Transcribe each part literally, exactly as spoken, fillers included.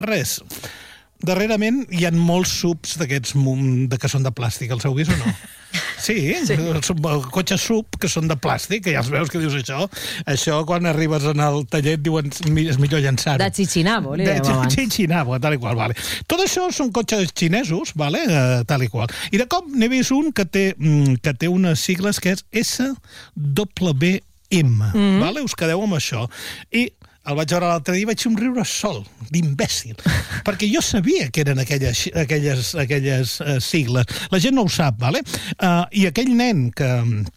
Res. Darrerament hi ha molts subs d'aquests de que són de plàstic. Els heu vist o no? Sí, sí. Cotxes sub que són de plàstic, que ja els veus que dius això. Això, quan arribes en el taller, et diuen és millor llançar-ho. De Chichinabo, li dèiem abans. De Chichinabo, tal i qual, vale. Tot això són cotxes xinesos, vale? Uh, tal i qual. I de cop n'he vist un que té, que té unes sigles que és S W M, mm-hmm. vale? Us quedeu amb això. I el vaig veure l'altre dia i vaig somriure sol, d'imbècil, perquè jo sabia que eren aquelles, aquelles, aquelles uh, sigles. La gent no ho sap, vale? Uh, I aquell nen que...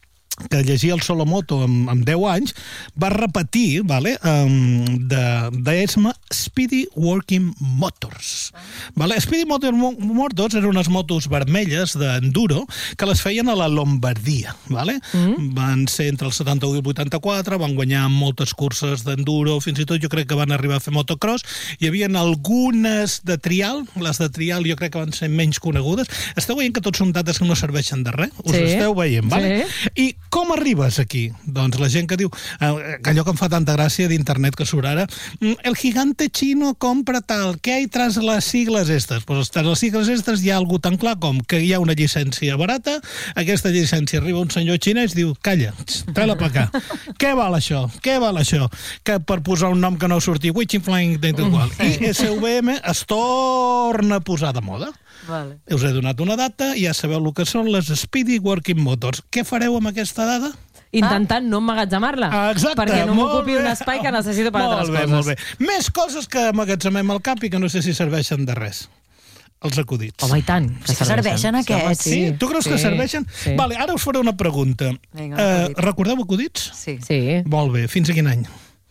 que llegia el Solomoto amb, amb deu anys, va repetir, vale, um, de, de ESMA Speedy Working Motors. Vale? Speedy Motor Motors eren unes motos vermelles d'enduro que les feien a la Lombardia. Vale? Mm. Van ser entre el setanta-u i el vuitanta-quatre, van guanyar moltes curses d'enduro, fins i tot jo crec que van arribar a fer motocross. Hi havia algunes de trial, les de trial jo crec que van ser menys conegudes. Esteu veient que tots són dates que no serveixen de res? Us sí. esteu veient, vale? Sí. I com arribes aquí? Doncs la gent que diu, eh, allò que em fa tanta gràcia d'internet que surt ara, el gigante chino compra tal, què hi tras les sigles estes? Pues tras les sigles estes hi ha algú tan clar com que hi ha una llicència barata, aquesta llicència arriba un senyor xinès i diu, calla, trai-la per acá. Què val això? Què val això? Que per posar un nom que no surti, Witching Flying, igual. I S V M es torna a posar de moda. Vale. Us he donat una data i ja sabeu el que són les Speedy Working Motors. Què fareu amb aquesta dada? Intentant ah. no emmagatzemar-la. Exacte, perquè no m'ocupi un espai que necessito per altres bé, coses. Molt bé. Més coses que emmagatzemem al cap i que no sé si serveixen de res. Els acudits. Home, i tant. Que sí, serveixen aquests. Sí, tu creus sí. que serveixen? Sí. Vale, ara us faré una pregunta. Vinga, uh, recordeu acudits? Sí. sí. Molt bé. Fins a quin any?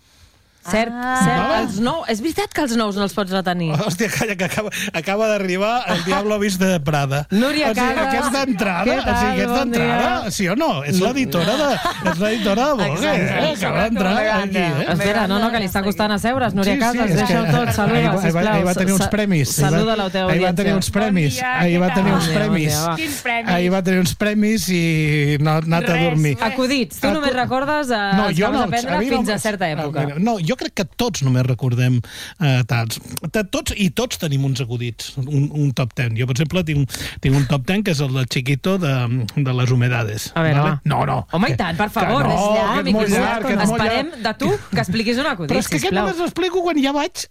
Cert, ah. cert. Els nou... És veritat que els nous no els pots retenir. Hòstia, calla, que acaba, acaba d'arribar el Diablo Vist de Prada. Núria Casas. O sigui, aquesta entrada, o sigui, aquesta entrada, sí o no? És l'editora de, és l'editora de Vogue, eh? Acaba d'entrar aquí, eh? Espera, no, no, que li està costant asseure's, Núria Casas, deixa-ho tot, saluda, sisplau. Ahir va tenir uns premis. Saluda la teva audiència. Ahir va tenir uns premis. Ahir va tenir uns premis. Ahir va tenir uns premis i no ha anat a dormir. Acudits, tu només recordes els que vas aprendre fins a certa època. No, jo crec que tots només recordem eh, tals. Tots, i tots tenim uns acudits, un, un top ten. Jo, per exemple, tinc, tinc un top ten que és el del Chiquito de, de les humedades. A veure, vale? No, no. Home, i tant, per favor. No, és molt llarg. Esperem de tu que expliquis un acudit, però és que aquest només l'explico quan ja vaig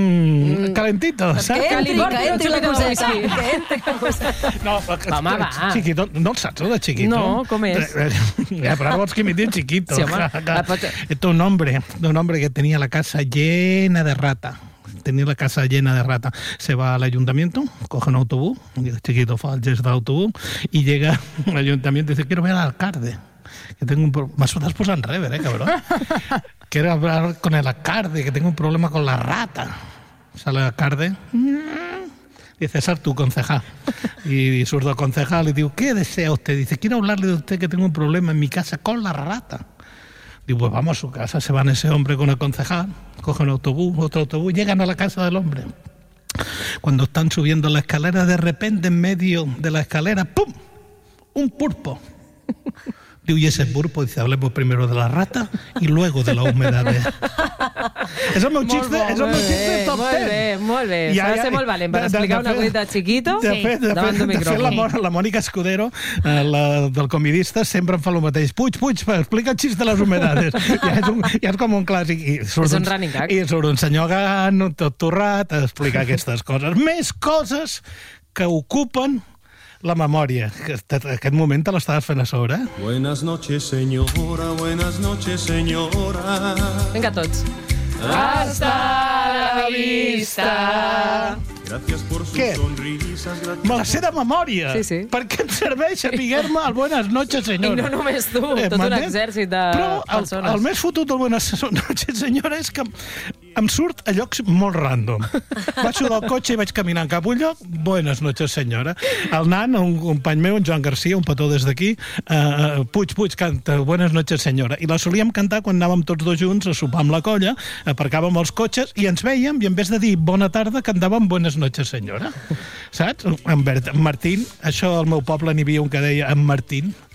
mm, calentito, saps? Que entri, que entri la coseta. Que entri la coseta. No, home, va. Chiquito, no el saps, el de Chiquito? No, com és? Ja, però ara vols que imiti Chiquito. Sí, home. Tu un hombre, un hombre que tenia la casa llena de rata. Tenía la casa llena de rata. Se va al ayuntamiento, coge un autobús, el Chiquito fa el gest del autobús y llega al ayuntamiento y dice, quiero ver al alcalde. Que tengo un pro... Más estás posando rever, eh, cabrón. Quiero hablar con el alcalde, que tengo un problema con la rata. Sale el alcalde. Dice, ser tu concejal. Y surdo concejal y digo, ¿qué desea usted? Dice, quiero hablarle de usted que tengo un problema en mi casa con la rata. Digo, pues vamos a su casa, se van ese hombre con el concejal, cogen un autobús, otro autobús, llegan a la casa del hombre. Cuando están subiendo la escalera, de repente en medio de la escalera, ¡pum!, un pulpo. Diu, y ese pulpo, dice, hablemos primero de la rata y luego de la humedad. És el meu xiste, és el meu xiste de top ten. Molt bé, molt bé. S'ha de ser molt valent per explicar un acudit de Chiquito davant d'un micròfon. De fet, la Mònica Escudero, la del comidista, sempre em fa el mateix. Puig, Puig, explica el xiste de les humedades. Ja és, un, ja és com un clàssic. I és un running gag. I surt un senyor gant, tot torrat, a explicar aquestes coses. Més coses que ocupen la memòria. Aquest moment te l'estaves fent a sobre, eh? Buenas noches, señora, buenas noches, señora. Vinga, tots. Hasta la vista. Gracias por sus Què? sonrisas. Me la sé de memòria. Sí, sí. Per què em serveix sapiguer-me el buenas noches, senyora? I no només tu, eh, tot un exèrcit de Però el, persones. el més fotut del buenas noches, senyora, és que em surt a llocs molt random. Vaig del cotxe i vaig caminant cap a un lloc, buenas noches, senyora. El nan, un company meu, en Joan Garcia, un petó des d'aquí, uh, Puig, Puig, canta buenas noches, senyora. I la solíem cantar quan anàvem tots dos junts a sopar amb la colla, aparcàvem els cotxes i ens vèiem, i en vez de dir bona tarda, cantàvem buenas noches, senyora. Saps? En Martín, això al meu poble n'hi havia un que deia en Martín,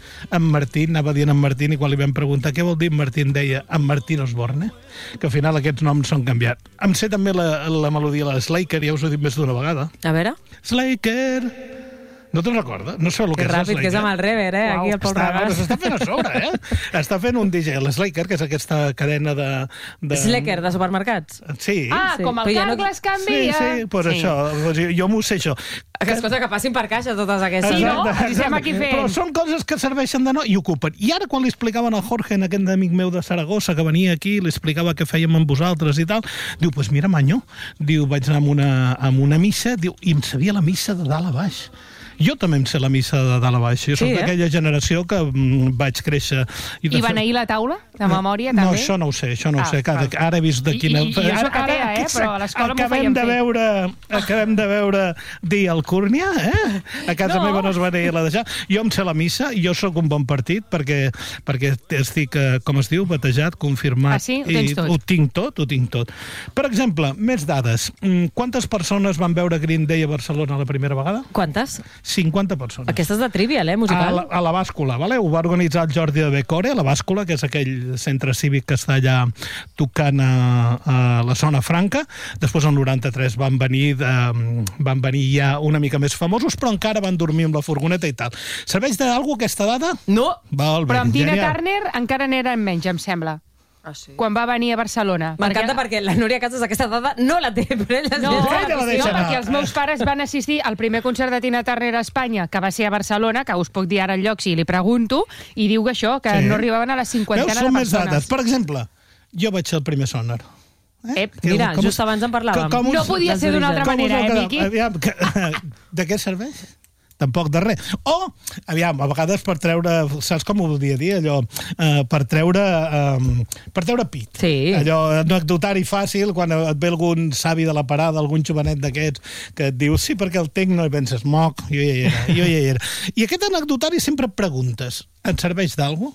en Martín, anava dient en Martín, i quan li vam preguntar què vol dir en Martín, deia en Martín Osborne, que al final aquests noms són canviats. Em sé també la, la melodia de l'Slaker, ja us ho he dit més d'una vegada. A veure. Slaker... No te'n recorda? No sé el que, que és ràpid, que és amb el rever, eh? Wow. Aquí el Pol Regàs. S'està fent a sobre, eh? Està fent un D J, l'Slaker, que és aquesta cadena de... de... Slaker, de supermercats? Sí. Ah, sí. com el Carglass canvia. Sí, sí, per sí. això. Jo m'ho sé, això. Que és cosa que passin per caixa, totes aquestes. Sí, no? Ens estem aquí fent. Però són coses que serveixen de no i ocupen. I ara, quan li explicaven al Jorge, en aquest amic meu de Saragossa, que venia aquí, li explicava què fèiem amb vosaltres i tal, diu, pues mira, manyo, diu, vaig anar amb una, amb una missa, diu, i em sabia la missa de dalt a baix. Jo també em sé la missa de dalt a baix. Jo soc sí, d'aquella eh? generació que mm, vaig créixer... I, I va anar ahir la taula, de memòria, també? No, això no ho sé, això no ah, ho sé. Ara, ara he vist de quina... I, i, i jo soc atea, eh? Però a l'escola m'ho feien de veure, acabem de veure dir Alcúrnia, eh? A casa no. meva no es va dir la deixar. Jo em sé la missa, jo sóc un bon partit, perquè, perquè estic, com es diu, batejat, confirmat. Ah, sí? Ho tens tot? Ho tinc tot, ho tinc tot. Per exemple, més dades. Quantes persones van veure Green Day a Barcelona la primera vegada? Quantes? cinquanta persones. Aquesta és de Trivial, eh, musical? A la, a la Bàscula, vale? Ho va organitzar el Jordi de Becore, a la Bàscula, que és aquell centre cívic que està allà tocant a, a la zona franca. Després, el noranta-tres, van venir, de, van venir ja una mica més famosos, però encara van dormir amb la furgoneta i tal. Serveix d'algú aquesta dada? No. Val, però amb Tina genial. Turner encara n'eren menys, em sembla. Ah, sí. Quan va venir a Barcelona. M'encanta perquè... perquè la Núria Casas aquesta dada no la té, però ella no, no, no, no, perquè els meus pares van assistir al primer concert de Tina Turner a Espanya, que va ser a Barcelona, que us puc dir ara el lloc si li pregunto, i diu que això, que sí. no arribaven a la cinquantena Veus, de persones. persones. Dades. Per exemple, jo vaig ser el primer Sonar. Eh? Ep, mira, com just us... abans en parlàvem. Com, com us... No podia ser d'una altra manera, eh, Miqui? Aviam, que, de què serveix? Tampoc de res. O, aviam, a vegades per treure, saps com ho volia dir, allò, eh, per treure eh, per treure pit. Sí. Allò anecdotari fàcil, quan et ve algun savi de la parada, algun jovenet d'aquests, que et diu, sí, perquè el tecno, i penses, moc, jo ja hi era, jo ja hi era. I aquest anecdotari sempre preguntes, et serveix d'algú?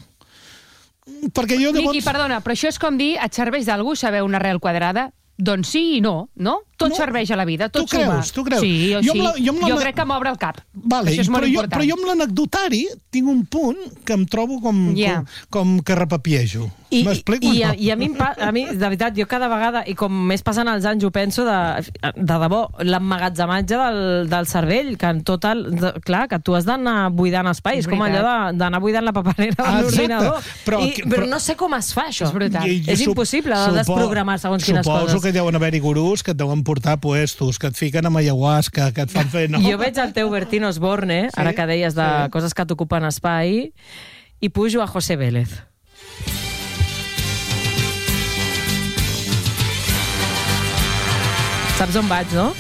Perquè jo llavors... Miqui, perdona, però això és com dir, et serveix d'algú saber una arrel quadrada? Doncs sí i no, no? Tot no. serveix a la vida, tot tu creus, tu creus. Sí, jo, jo, sí. La, jo, la... jo crec que m'obre el cap. Vale, Això és molt però important. Jo, però jo amb l'anecdotari tinc un punt que em trobo com, yeah. com, com que repapiejo. I, M'explico? I, i, a, i a, mi, a mi, de veritat, jo cada vegada, i com més passen els anys, ho penso, de, de debò, l'emmagatzematge del, del cervell, que en total, de, clar, que tu has d'anar buidant espais, com allò d'anar buidant la paperera de l'ordinador. Però, I, però, però no sé com es fa, això. És brutal. I, i, és impossible de desprogramar segons quines coses. Suposo que deuen haver-hi gurús que et deuen portar puestos, que et fiquen amb ayahuasca, que et fan fer... No? Jo veig el teu Bertín Osborne, sí? Ara que deies de sí. coses que t'ocupen espai, i pujo a José Vélez. Saps on vaig, no?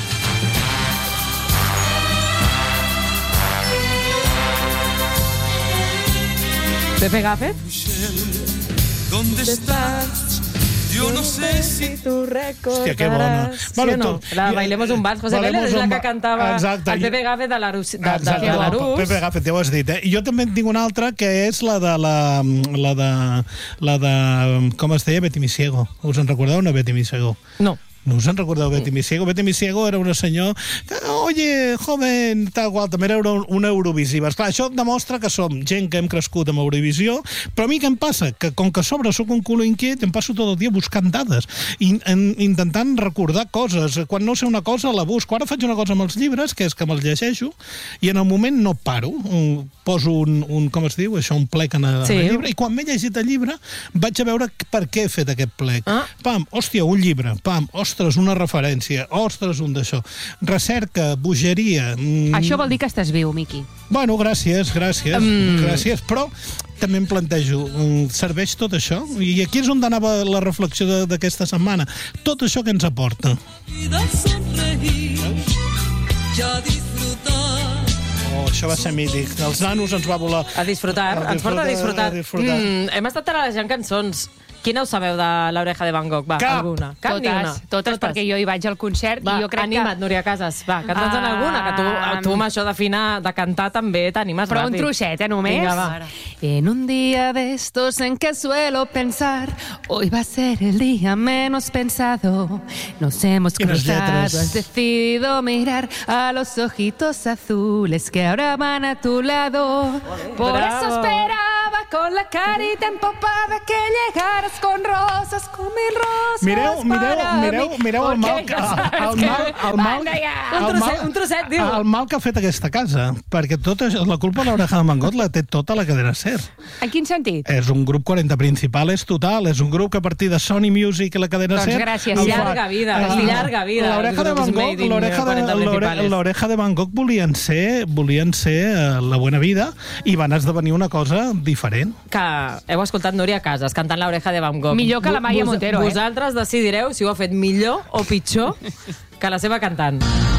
Pepe Gàfet? ¿Dónde estás? Yo no sé si tu recordarás. Hòstia, que bona. Bueno, sí no? Tu... La Bailemos un vals. José Vélez és la que cantava exacte. El Pepe Gàfet de l'Arús. De, de, de l'Arús. Pepe Gàfet, ja ho has dit. Eh? I jo també en tinc una altra, que és la de la... la de... la de... com es deia? Betty Misiego. Us en recordeu, una Betty Misiego? No. ¿No us en recordeu Betty Misiego? Betty Misiego era una senyor que, oye, joven, tal qual, també era una Eurovisiva. Esclar, això demostra que som gent que hem crescut amb Eurovisió, però a mi què em passa? Que com que a sobre soc un culo inquiet, em passo tot el dia buscant dades, i, en, intentant recordar coses. Quan no sé una cosa, la busco. Ara faig una cosa amb els llibres, que és que me'ls llegeixo, i en el moment no paro. Poso un, un com es diu, això, un plec en el, sí. en el llibre, i quan m'he llegit el llibre vaig a veure per què he fet aquest plec. Ah. Pam, hòstia, un llibre. Pam, ostres, una referència. Ostres, un d'això. Recerca, bogeria... Mm. Això vol dir que estàs viu, Miqui. Bueno, gràcies, gràcies. Mm. Gràcies, però també em plantejo, serveix tot això? I aquí és on anava la reflexió d'aquesta setmana. Tot això que ens aporta. Oh, això va ser mític. Els nanos ens va volar... A disfrutar. A disfrutar. Ens porta a disfrutar. A disfrutar. Mm, hem estat taralejant cançons Quina us sabeu de l'Oreja de Van Gogh? Va, Cap. alguna. Cap totes, ni una. totes, totes, perquè jo hi vaig al concert Va, i jo crec anima't, que... Núria Casas. Va, canta'ns en Ah, alguna, que tu, tu amb això d'afinar, de cantar també t'animes Però ràpid. un trosset, eh, només. Vinga, va. En un día de estos en que suelo pensar, hoy va a ser el día menos pensado. Nos hemos Quines cruzado, lletres. has decidido mirar a los ojitos azules que ahora van a tu lado. Por Bravo. eso esperaba con la carita empapada que llegaras con rosas, con mil rosas Mireu, mireu, para mireu, mí. mireu el mal, Porque el, ja sabes el que- mal, el mal, Banda ja. Un el trosset, mal- un trosset, diu. el mal que ha fet aquesta casa, perquè tot això, la culpa de l'Oreja de Van Gogh la té tota la cadena SER. En quin sentit? És un grup quaranta Principales total, és un grup que a partir de Sony Music i la cadena Doncs SER... gràcies. el fa. Llarga vida, Ah, llarga vida. L'Oreja de Els Van grups Gogh, made in l'Oreja de, quaranta l'Ore- Principales. l'Oreja de Van Gogh volien ser, volien ser eh, la bona vida i van esdevenir una cosa diferent. Que heu escoltat Núria Casas cantant l'Oreja de Van Gogh. Millor que la Maya Vos- Montero, eh? Vosaltres decidireu si ho ha fet millor o pitjor que la seva cantant.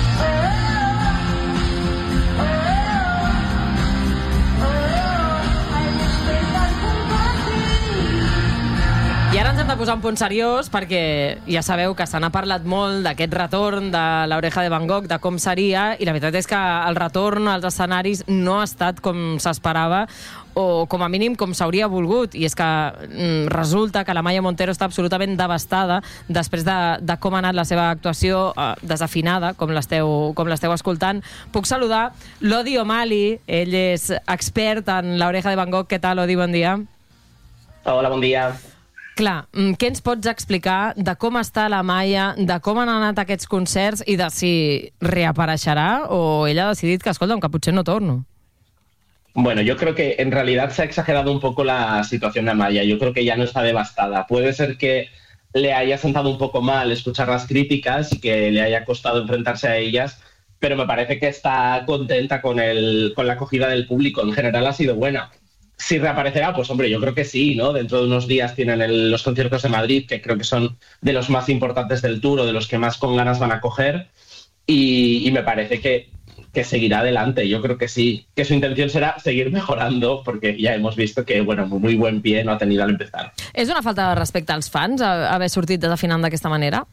I ara ens hem de posar un punt seriós perquè ja sabeu que se n'ha parlat molt d'aquest retorn de l'Oreja de Van Gogh, de com seria, i la veritat és que el retorn als escenaris no ha estat com s'esperava o com a mínim com s'hauria volgut, i és que mm, resulta que la Maya Montero està absolutament devastada després de, de com ha anat la seva actuació, eh, desafinada, com l'esteu com l'esteu escoltant. Puc saludar l'Odi O'Malley, ell és expert en l'Oreja de Van Gogh. Què tal, Odi? Bon dia. Hola, bon dia. Clar, mm, què ens pots explicar de com està la Maya, de com han anat aquests concerts i de si reapareixerà o ella ha decidit que, escolta, que potser no torno? Bueno, yo creo que en realidad se ha exagerado un poco la situación de Amaya. Yo creo que ya no está devastada. Puede ser que le haya sentado un poco mal escuchar las críticas y que le haya costado enfrentarse a ellas, pero me parece que está contenta con, el, con la acogida del público. En general ha sido buena. Si reaparecerá, pues hombre, yo creo que sí, ¿no? Dentro de unos días tienen el, los conciertos de Madrid, que creo que son de los más importantes del tour o de los que más con ganas van a coger, y, y me parece que, que seguirá adelante. Yo creo que sí, que su intención será seguir mejorando, porque ya hemos visto que, bueno, muy, muy buen pie no ha tenido al empezar. És una falta de respecte als fans a- haver sortit desafinant d'aquesta manera?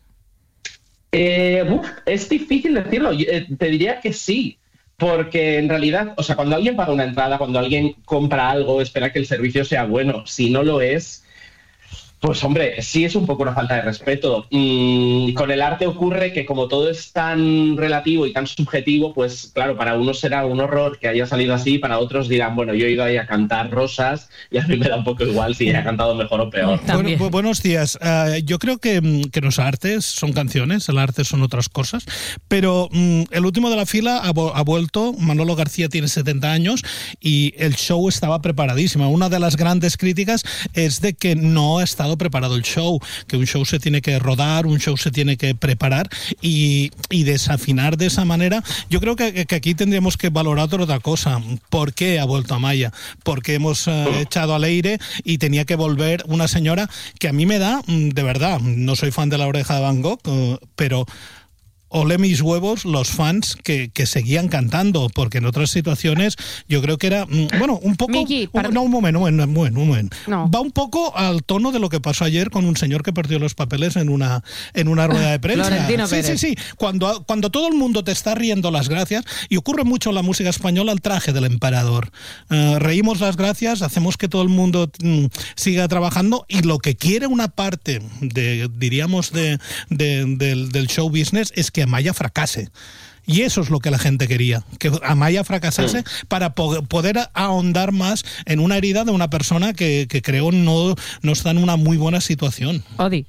Eh, uf, es difícil decirlo, Yo, eh, te diría que sí. Porque en realidad, o sea, cuando alguien paga una entrada, cuando alguien compra algo, espera que el servicio sea bueno. Si no lo es, pues hombre, sí es un poco una falta de respeto. Mm, con el arte ocurre que como todo es tan relativo y tan subjetivo, pues claro, para unos será un horror que haya salido así, para otros dirán, bueno, yo he ido ahí a cantar Rosas y a mí me da un poco igual si haya cantado mejor o peor. También. Bueno, bu- buenos días. Uh, yo creo que, mm, que los artes son canciones, el arte son otras cosas, pero mm, el último de la fila ha, vo- ha vuelto, Manolo García tiene setenta años y el show estaba preparadísimo. Una de las grandes críticas es de que no ha estado preparado el show, que un show se tiene que rodar, un show se tiene que preparar y, y desafinar de esa manera. Yo creo que, que aquí tendríamos que valorar otra cosa. ¿Por qué ha vuelto Amaya? Porque hemos eh, echado al aire y tenía que volver una señora que a mí me da, mm, de verdad, no soy fan de la Oreja de Van Gogh, eh, pero ole mis huevos los fans que, que seguían cantando, porque en otras situaciones yo creo que era, mm, bueno, un poco... Miki, un, per- no, un momento, un momento, un momento, un momento. No. Va un poco al tono de lo que pasó ayer con un señor que perdió los papeles en una, en una rueda de prensa. Florentino sí, Pérez. sí, sí. Cuando, cuando todo el mundo te está riendo las gracias, y ocurre mucho en la música española el traje del emperador. Eh, reímos las gracias, hacemos que todo el mundo mm, siga trabajando, y lo que quiere una parte, de, diríamos, de, de, del, del show business es que Amaya fracase. Y eso es lo que la gente quería, que Amaya fracasase para po- poder ahondar más en una herida de una persona que, que creo no, no está en una muy buena situación. Odi.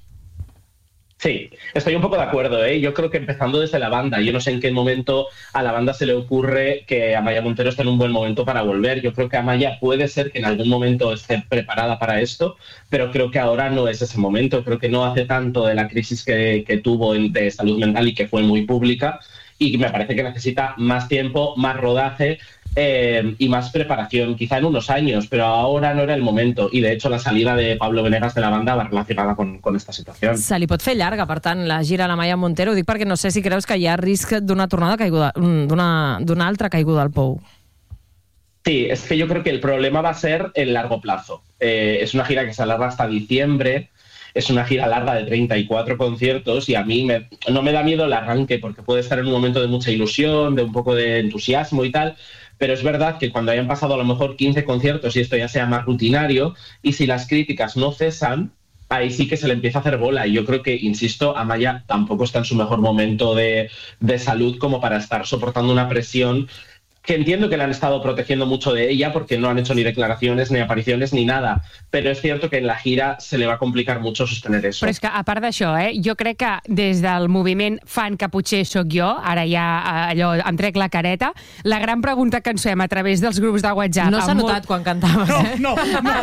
Sí, estoy un poco de acuerdo, ¿eh? Yo creo que empezando desde la banda, yo no sé en qué momento a la banda se le ocurre que Amaya Montero está en un buen momento para volver. Yo creo que Amaya puede ser que en algún momento esté preparada para esto, pero creo que ahora no es ese momento. Creo que no hace tanto de la crisis que, que tuvo en- de salud mental y que fue muy pública, y me parece que necesita más tiempo, más rodaje, eh, y más preparación, quizá en unos años, pero ahora no era el momento. Y de hecho la salida de Pablo Venegas de la banda va relacionada con, con esta situación. Se li pot fer llarga, per tant, la gira a la Maya Montero. Ho dic perquè no sé si creus que hi ha risc d'una tornada caiguda, d'una d'una altra caiguda al pou. Sí, es que yo creo que el problema va a ser el largo plazo. Eh, es una gira que se alarga hasta diciembre, es una gira larga de treinta y cuatro conciertos y a mí me, no me da miedo el arranque porque puede estar en un momento de mucha ilusión, de un poco de entusiasmo y tal, pero es verdad que cuando hayan pasado a lo mejor quince conciertos y esto ya sea más rutinario y si las críticas no cesan, ahí sí que se le empieza a hacer bola. Y yo creo que, insisto, Amaya tampoco está en su mejor momento de, de salud como para estar soportando una presión que entiendo que le han estado protegiendo mucho de ella porque no han hecho ni declaraciones, ni apariciones, ni nada. Però és cierto que en la gira se le va a complicar mucho sostener eso. Però és que, a part d'això, eh, jo crec que des del moviment fan que potser sóc jo, ara ja allò, em trec la careta, la gran pregunta que ens fem a través dels grups de WhatsApp... No s'ha notat molt... quan cantaves, no, eh? No,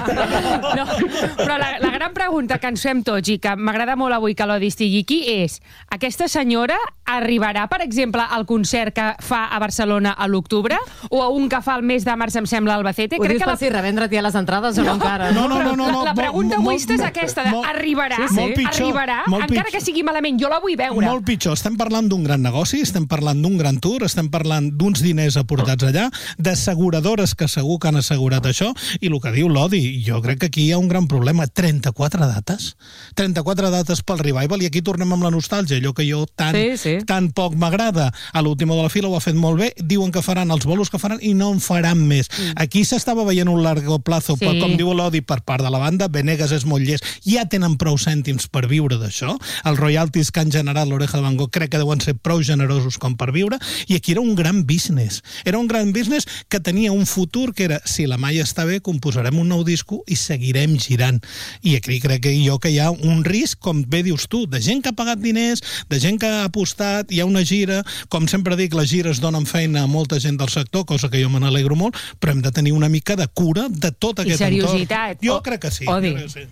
no. no. Però la, la gran pregunta que ens fem tots i que m'agrada molt avui que l'Odi estigui aquí és, aquesta senyora arribarà, per exemple, al concert que fa a Barcelona a l'octubre o a un que fa el mes de març, em sembla, a Albacete? Ho dius per la... si revendre-t'hi a les entrades o no encara? No, no, no. no, no la, la pregunta molt, egoista és aquesta, de, molt, arribarà, sí, sí. Molt pitjor, arribarà, molt encara pitjor. que sigui malament, jo la vull veure. Molt pitjor, estem parlant d'un gran negoci, estem parlant d'un gran tour, estem parlant d'uns diners aportats allà, d'asseguradores que segur que han assegurat això, i el que diu l'Odi, jo crec que aquí hi ha un gran problema, trenta-quatre dates, trenta-quatre dates pel revival, i aquí tornem amb la nostàlgia, allò que jo tan, sí, sí. tan poc m'agrada. A l'última de la fila ho ha fet molt bé, diuen que faran els bolos que faran i no en faran més. Mm. Aquí s'estava veient un largo plazo, sí. com diu l'Odi, per part de la banda. Venegas és molt llest, ja tenen prou cèntims per viure d'això. Els royalties que han generat l'Oreja de Van Gogh crec que deuen ser prou generosos com per viure, i aquí era un gran business. Era un gran business que tenia un futur que era, si la Maia està bé, composarem un nou disco i seguirem girant. I aquí crec que jo que hi ha un risc, com bé dius tu, de gent que ha pagat diners, de gent que ha apostat, hi ha una gira, com sempre dic, les gires donen feina a molta gent del sector, cosa que jo me n'alegro molt, però hem de tenir una mica de cura de tot aquest entorn. I seriositat. Jo crec que sí. Odi. Creo que sí.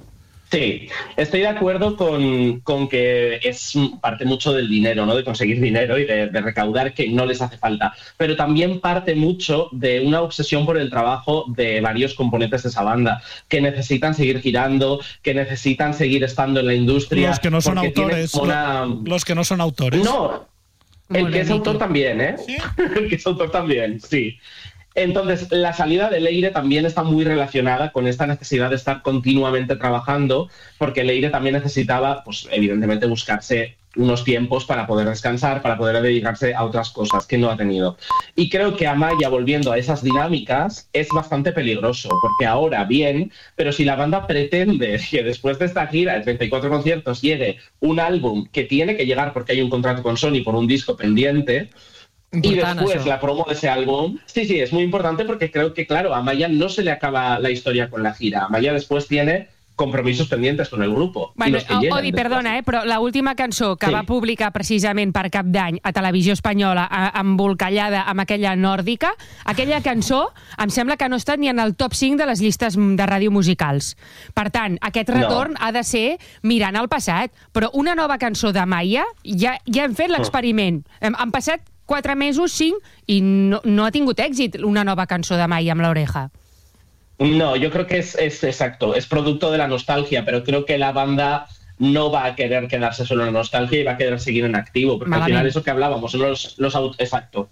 Sí, estoy de acuerdo con, con que es parte mucho del dinero, ¿no? De conseguir dinero y de, de recaudar, que no les hace falta. Pero también parte mucho de una obsesión por el trabajo de varios componentes de esa banda, que necesitan seguir girando, que necesitan seguir estando en la industria. Los que no son autores. Una... Los que no son autores. No, el que es autor también, ¿eh? ¿Sí? El que es autor también, sí. Entonces, la salida de Leire también está muy relacionada con esta necesidad de estar continuamente trabajando, porque Leire también necesitaba, pues evidentemente, buscarse unos tiempos para poder descansar, para poder dedicarse a otras cosas que no ha tenido. Y creo que Amaya, volviendo a esas dinámicas, es bastante peligroso, porque ahora bien, pero si la banda pretende que después de esta gira de treinta y cuatro conciertos llegue un álbum que tiene que llegar porque hay un contrato con Sony por un disco pendiente, y después eso. La promo de ese álbum, sí, sí, es muy importante porque creo que, claro, a Amaya no se le acaba la historia con la gira. Amaya después tiene compromisos pendientes con el grupo. Bueno, Odi, perdona, eh, però l'última cançó que sí. va publicar precisament per Cap d'Any a Televisió Espanyola, embolcallada amb aquella nòrdica, aquella cançó em sembla que no està ni en el top cinc de les llistes de ràdio musicals. Per tant, aquest retorn no. ha de ser mirant al passat. Però una nova cançó de Maia, ja, ja hem fet l'experiment. Hem, han passat quatre mesos, cinc, i no, no ha tingut èxit una nova cançó de Maia amb l'Oreja. No, yo creo que es, es exacto, es producto de la nostalgia, pero creo que la banda no va a querer quedarse solo en la nostalgia y va a querer seguir en activo, porque Malamente. Al final eso que hablábamos, los, los exacto,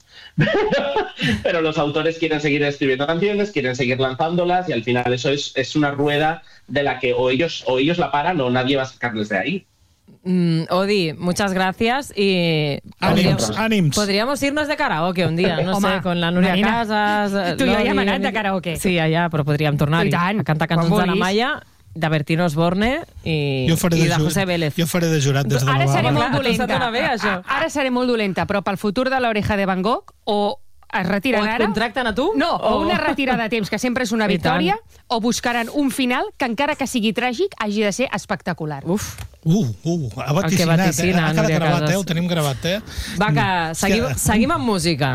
pero los autores quieren seguir escribiendo canciones, quieren seguir lanzándolas y al final eso es, es una rueda de la que o ellos, o ellos la paran o nadie va a sacarles de ahí. Mm, Odi, muchas gracias y podríamos, ánimos. podríamos irnos de karaoke un día, no Home, sé, con la Núria Marina, Casas. Tu i jo ja hem anat de karaoke. Sí, allà, però podríem tornar-hi a cantar cançons de la Maia, de Bertino Osborne i, i de, de José Vélez. Jo faré de jurat des de Ara la seré molt dolenta. Bé, Ara seré molt dolenta, però pel futur de l'Oreja de Van Gogh, o es retiren o et ara... contracten a tu? No, o, o una retirada de temps, que sempre és una victòria, o buscaran un final que, encara que sigui tràgic, hagi de ser espectacular. Uf. Uh, uh, ha vaticinat, vaticina, eh? Ha quedat gravat, Casas. eh? Ho tenim gravat, eh? Va, que seguim, seguim amb música.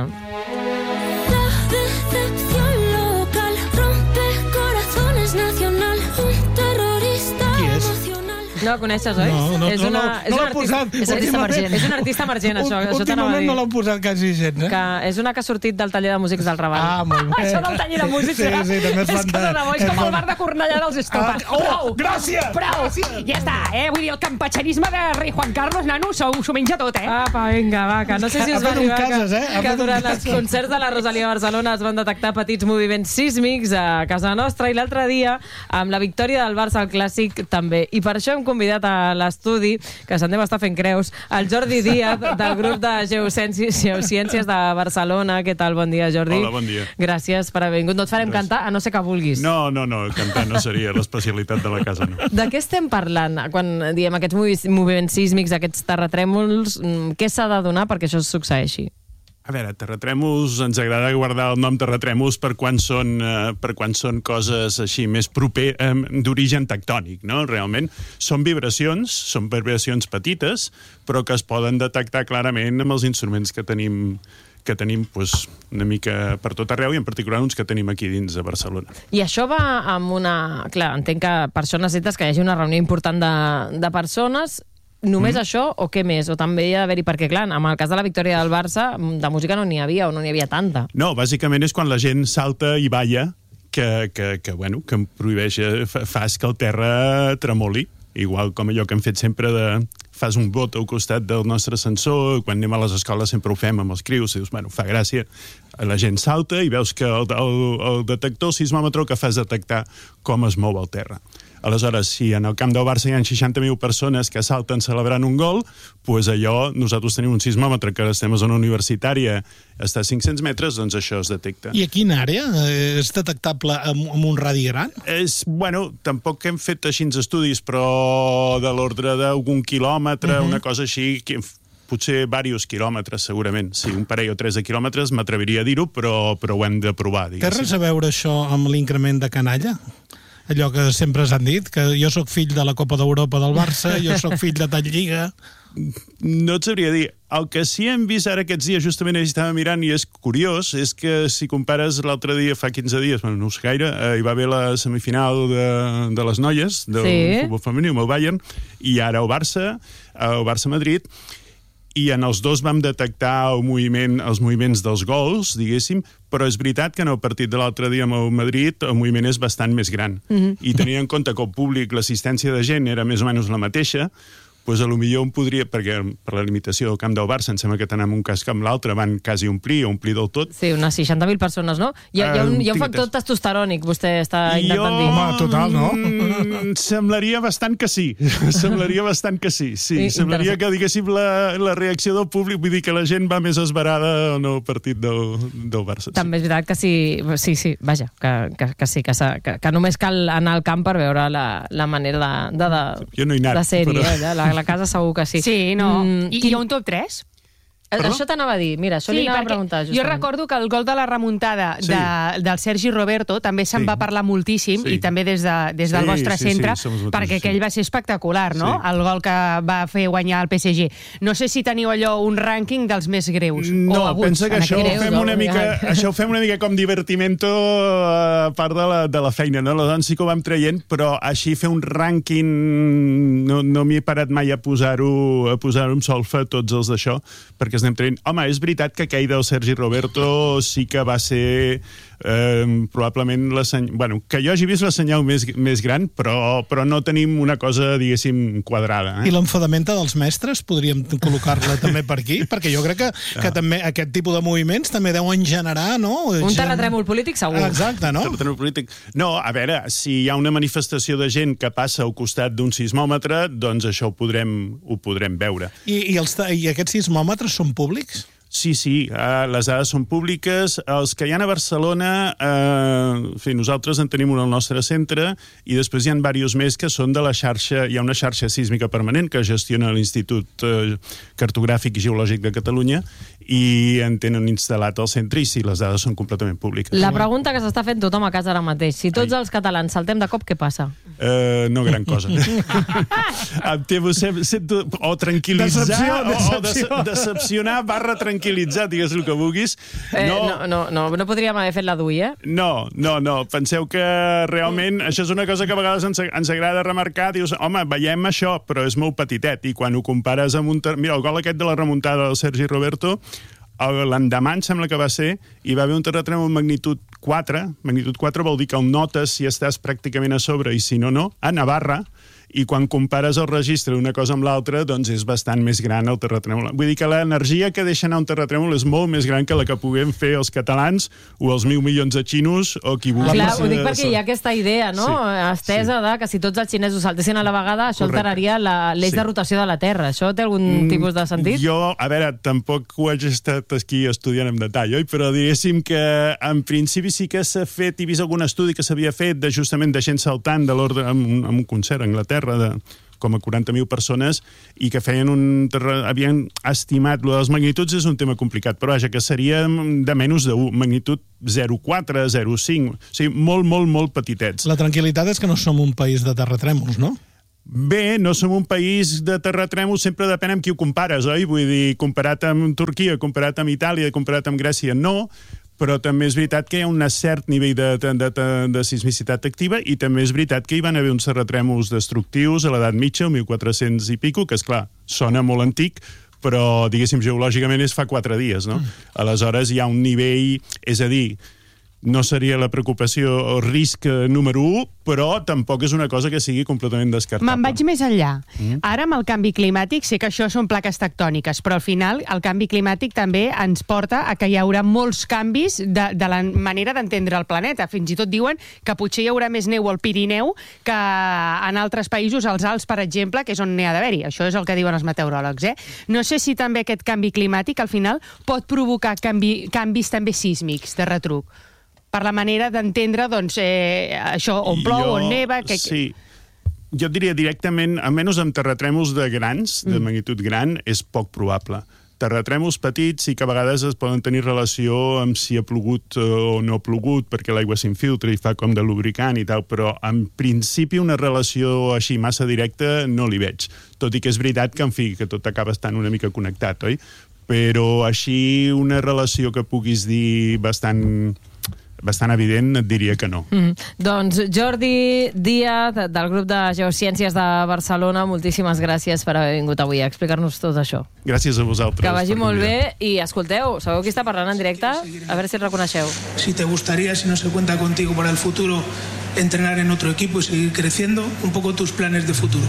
No la coneixes, oi? No, no, és una, no, és no un l'ha posat. artista, és, artista emergent. és un artista emergent, això. això Últimament no l'han posat quasi gens, eh? Que és una que ha sortit del taller de músics del Raval. Ah, molt bé. Això del taller de músics Sí, sí, també és és fan que de- no, no, és com el bar de Cornellà dels Estopa. Ah, oh, Prou! gràcies! Prou! Gràcies! Ja està, eh? Vull dir, el campatxanisme de rei Juan Carlos, nano, s'ho s'ho menja tot, eh? Apa, vinga, va, que no sé si Ha us va fet un arribar cases, que, eh? Ha que fet un durant els cases. concerts de la Rosalia a Barcelona es van detectar petits moviments sísmics a casa nostra i l'altre dia, amb la victòria del Barça al Clàssic, també. I per això hem convidat a l'estudi, que se'n deu estar fent creus, el Jordi Díaz, del grup de Geociències, Geociències de Barcelona. Què tal? Bon dia, Jordi. Hola, bon dia. Gràcies per haver vingut. No et farem Gràcies. cantar, a no ser que vulguis. No, no, no, cantar no seria l'especialitat de la casa, no. De què estem parlant quan diem aquests movi- moviments sísmics, aquests terratrèmols? mm, Què s'ha de donar perquè això succeeixi? A veure, terratrèmols, ens agrada guardar el nom terratrèmols per quan són, eh, per quan són coses així més proper, eh, d'origen tectònic, no? Realment són vibracions, són vibracions petites, però que es poden detectar clarament amb els instruments que tenim que tenim pues, una mica per tot arreu i en particular uns que tenim aquí dins de Barcelona. I això va amb una... Clar, entenc que per això necessites que hi hagi una reunió important de, de persones. Només mm. això o què més? O també hi ha d'haver-hi... Perquè, clar, amb el cas de la victòria del Barça, de música no n'hi havia o no n'hi havia tanta. No, bàsicament és quan la gent salta i balla que, que, que, bueno, que em prohibeix, fa, fas que el terra tremoli. Igual com allò que hem fet sempre de... Fas un bot al costat del nostre ascensor, quan anem a les escoles sempre ho fem amb els crius, i dius, bueno, fa gràcia. La gent salta i veus que el, el, el detector, el sismòmetre, que fa és detectar com es mou el terra. Aleshores, si en el camp del Barça hi ha seixanta mil persones que salten celebrant un gol, doncs allò, nosaltres tenim un sismòmetre que estem a zona universitària, està a cinc-cents metres, doncs això es detecta. I a quina àrea? És detectable amb, amb un radi gran? És, bueno, tampoc hem fet així estudis, però de l'ordre d'algun quilòmetre, uh -huh. una cosa així, que potser diversos quilòmetres, segurament. Sí, un parell o tres de quilòmetres, m'atreviria a dir-ho, però, però ho hem de provar, Té diguéssim. res a veure això amb l'increment de canalla? Allò que sempre s'han dit, que jo sóc fill de la Copa d'Europa del Barça, jo sóc fill de tal lliga... No et sabria dir. El que sí hem vist ara aquests dies, justament estava mirant, i és curiós, és que si compares l'altre dia, fa quinze dies, bueno, no ho sé gaire, eh, hi va haver la semifinal de, de les noies, del Sí. futbol femení, amb el Bayern, i ara el Barça, el Barça-Madrid, i en els dos vam detectar el moviment, els moviments dels gols, diguéssim, però és veritat que en el partit de l'altre dia amb el Madrid el moviment és bastant més gran. Mm-hmm. I tenint en compte que el públic, l'assistència de gent era més o menys la mateixa, doncs a lo millor em podria, perquè per la limitació del camp del Barça, em sembla que tant en un cas com l'altre van quasi omplir, omplir del tot. Sí, unes seixanta mil persones, no? Hi ha, hi ha, un, hi ha un factor testosterònic, vostè està intentant dir. Home, total, no? Mm, semblaria bastant que sí. Semblaria bastant que sí. Sí, I- semblaria interessant. que, diguéssim, la, la reacció del públic, vull dir que la gent va més esverada en el partit del, del Barça. També és veritat que sí, sí, sí, vaja, que, que, que sí, que, s'ha- que, que només cal anar al camp per veure la, la manera de, de, de, Jo no he anat, de ser-hi, però- eh? La, la casa segur que sí. Sí, no. Mm, I quin- hi ha un top tres? Perdó? Això t'anava a dir, mira, això li anava a preguntar. jo justament. recordo que el gol de la remuntada Sí. de, del Sergi Roberto també se'n Sí. va parlar moltíssim, Sí. i també des, de, des del Sí, vostre sí, sí, centre, som els mateixos, perquè sí. aquell va ser espectacular, no? Sí. El gol que va fer guanyar el P S G. No sé si teniu allò un rànquing dels més greus. o No, aguts, pensa que en això aquest ho, greus, fem no? una mica, això ho fem una mica com divertimento a part de la, de la feina, no? Aleshores sí que ho vam traient, però així fer un rànquing no, no m'hi he parat mai a posar-ho a posar-ho en solfa tots els d'això, perquè es anem traient. Home, és veritat que aquell del Sergi Roberto sí que va ser eh, probablement la seny... bueno, que jo hagi vist la senyal més, més gran, però, però no tenim una cosa, diguéssim, quadrada. Eh? I l'enfadamenta dels mestres podríem col·locar-la també per aquí? Perquè jo crec que, que també aquest tipus de moviments també deuen generar, no? Un Gen- terratrèmol polític segur. Exacte, no? Terratrèmol polític. No, a veure, si hi ha una manifestació de gent que passa al costat d'un sismòmetre, doncs això ho podrem, ho podrem veure. I, i, els, I aquests sismòmetres són públics? Sí, sí, eh, les dades són públiques. Els que hi ha a Barcelona, eh, en fi, nosaltres en tenim un al nostre centre, i després hi ha diversos més que són de la xarxa, hi ha una xarxa sísmica permanent que gestiona l'Institut eh, Cartogràfic i Geològic de Catalunya, i en tenen instal·lat al centre, i sí, les dades són completament públiques. La pregunta que s'està fent tothom a casa ara mateix, si tots els catalans saltem de cop, què passa? Uh, no gran cosa. Em temo ser, ser, o tranquil·litzar decepció, decepció. o decepció. de, decepcionar barra tranquil·litzar, digues el que vulguis. Eh, No, no, no, no, no podríem haver fet la d'U I, eh? no, no, no. Penseu que realment això és una cosa que a vegades ens, ens agrada remarcar. Dius, home, veiem això, però és molt petitet. I quan ho compares amb un... ter- Mira, el gol aquest de la remuntada del Sergi Roberto, el- l'endemà em sembla que va ser, i va haver un terratrèmol magnitud quatre. Magnitud quatre vol dir que el notes si estàs pràcticament a sobre i si no, no. A Navarra, i quan compares el registre d'una cosa amb l'altra, doncs és bastant més gran el terratrèmol. Vull dir que l'energia que deixa anar un terratrèmol és molt més gran que la que puguem fer els catalans o els mil milions de xinos o qui vulgui. Clar, ho dic perquè hi ha aquesta idea, no? Sí, Estesa de que si tots els xinesos saltessin a la vegada, això Correcte. alteraria la- l'eix Sí. de rotació de la Terra. Això té algun tipus de sentit? Jo, a veure, tampoc ho haig estat aquí estudiant en detall, oi? Però diguéssim que en principi sí que s'ha fet, he vist algun estudi que s'havia fet de justament de gent saltant de l'ordre, amb, un- amb un concert a Anglaterra de com a quaranta mil persones i que feien un... terra- havien estimat, lo dels magnituds és un tema complicat, però vaja, que seria de menys de u, magnitud zero coma quatre, zero coma cinc, o sigui, molt, molt, molt petitets. La tranquil·litat és que no som un país de terratrèmols, no? Bé, no som un país de terratrèmols, sempre depèn amb qui ho compares, oi? Vull dir, comparat amb Turquia, comparat amb Itàlia, comparat amb Grècia, no, però també és veritat que hi ha un cert nivell de, de, de, de sismicitat activa i també és veritat que hi van haver uns terratrèmols destructius a l'edat mitja, el mil quatre-cents i pico, que, és clar sona molt antic, però, diguéssim, geològicament és fa quatre dies, no? Mm. Aleshores hi ha un nivell, és a dir, no seria la preocupació o risc número u, però tampoc és una cosa que sigui completament descartable. Me'n vaig més enllà. Mm. Ara, amb el canvi climàtic, sé que això són plaques tectòniques, però al final el canvi climàtic també ens porta a que hi haurà molts canvis de, de la manera d'entendre el planeta. Fins i tot diuen que potser hi haurà més neu al Pirineu que en altres països, als Alps, per exemple, que és on n'hi ha d'haver-hi. Això és el que diuen els meteoròlegs, eh? No sé si també aquest canvi climàtic, al final, pot provocar canvi, canvis també sísmics de retruc. Per la manera d'entendre, doncs, eh, això, on plou, Jo- on neva... Que... Sí. Jo diria directament, almenys amb terratrèmols de grans, de magnitud gran, és poc probable. Terratrèmols petits sí que a vegades es poden tenir relació amb si ha plogut o no ha plogut, perquè l'aigua s'infiltra i fa com de lubricant i tal, però en principi una relació així massa directa no li veig. Tot i que és veritat que, en fi, que tot acaba estant una mica connectat, oi? Però així una relació que puguis dir bastant... bastant evident, et diria que no. Mm. Doncs Jordi Díaz, del grup de Geociències de Barcelona, moltíssimes gràcies per haver vingut avui a explicar-nos tot això. Gràcies a vosaltres. Que vagi per molt convidar. bé i escolteu, sabeu qui està parlant en directe? A veure si el reconeixeu. Si te gustaría, si no se cuenta contigo para el futuro, entrenar en otro equipo y seguir creciendo, un poco tus planes de futuro.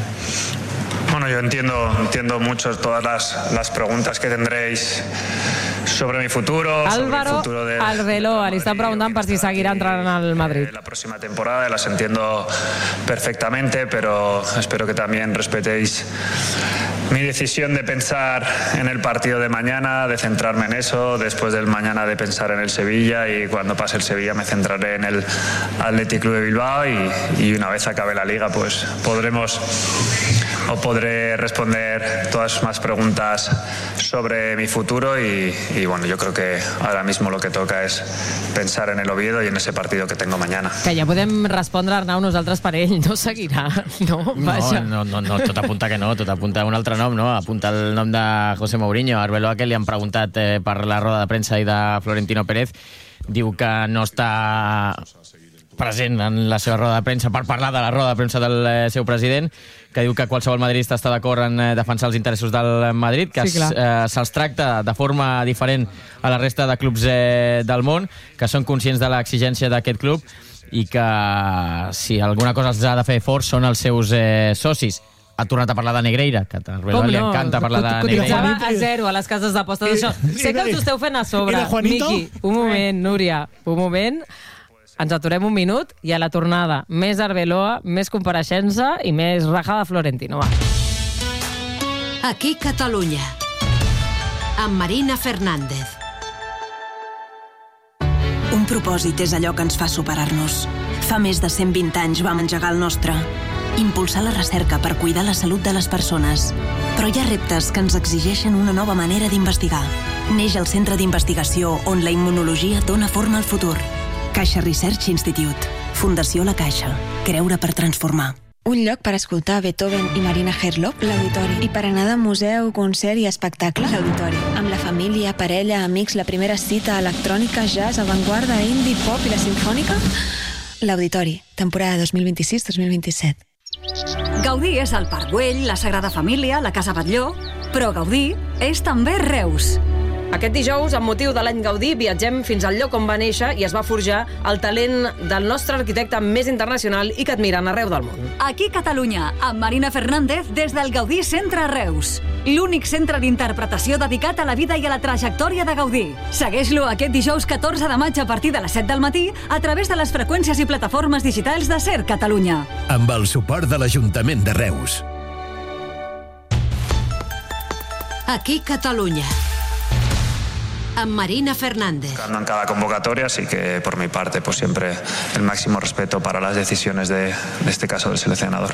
Bueno, yo entiendo, entiendo mucho todas las, las preguntas que tendréis sobre mi futuro, sobre el Álvaro futuro de, Arbeloa, del li estan Madrid. preguntant per si seguirà entrant al Madrid. Eh, La próxima temporada las entiendo perfectamente, pero espero que también respetéis mi decisión de pensar en el partido de mañana, de centrarme en eso, después del mañana de pensar en el Sevilla y cuando pase el Sevilla me centraré en el Athletic Club de Bilbao y, y una vez acabe la liga pues podremos o podré responder todas más preguntas sobre mi futuro y, y bueno, yo creo que ahora mismo lo que toca es pensar en el Oviedo y en ese partido que tengo mañana. Que ja podem respondre, Arnau, nosaltres per ell. No seguirà, no? Vaja. No, no, no, tot apunta que no, tot apunta a un altre nom, no? Apunta el nom de José Mourinho, Arbeloa, que li han preguntat eh, per la roda de premsa i de Florentino Pérez. Diu que no està present en la seva roda de premsa per parlar de la roda de premsa del eh, seu president, que diu que qualsevol madridista està d'acord en eh, defensar els interessos del Madrid, que Sí, es, eh, se'ls tracta de forma diferent a la resta de clubs eh, del món, que són conscients de l'exigència d'aquest club i que si alguna cosa els ha de fer forts són els seus eh, socis. Ha tornat a parlar de Negreira, que a Arbeloa li encanta parlar de Negreira. Cotitzava a zero a les cases d'apostes. Això. Sé que us ho esteu fent a sobre. Era Juanito? Miqui, un moment, Núria, un moment. Ens aturem un minut i a la tornada més Arbeloa, més compareixença i més raja de Florentino. Va. Aquí Catalunya, amb Marina Fernández. Un propòsit és allò que ens fa superar-nos. Fa més de cent vint anys vam engegar el nostre. Impulsar la recerca per cuidar la salut de les persones. Però hi ha reptes que ens exigeixen una nova manera d'investigar. Neix el centre d'investigació on la immunologia dona forma al futur. Caixa Research Institute. Fundació La Caixa. Creure per transformar. Un lloc per escoltar Beethoven i Marina Herlop, l'Auditori. I per anar de museu, concert i espectacle, l'Auditori. Amb la família, parella, amics, la primera cita, electrònica, jazz, avantguarda, indie, pop i la simfònica, l'Auditori. Temporada dos mil vint-i-sis dos mil vint-i-set. Gaudí és el Parc Güell, la Sagrada Família, la Casa Batlló, però Gaudí és també Reus. Aquest dijous, amb motiu de l'any Gaudí, viatgem fins al lloc on va néixer i es va forjar el talent del nostre arquitecte més internacional i que admiren arreu del món. Aquí Catalunya, amb Marina Fernández des del Gaudí Centre Reus. L'únic centre d'interpretació dedicat a la vida i a la trajectòria de Gaudí. Segueix-lo aquest dijous catorze de maig a partir de les set del matí a través de les freqüències i plataformes digitals de Ser Catalunya. Amb el suport de l'Ajuntament de Reus. Aquí Catalunya. Amb Marina Fernández. En cada convocatoria, así que por mi parte, pues siempre el máximo respeto para las decisiones de, de este caso del seleccionador.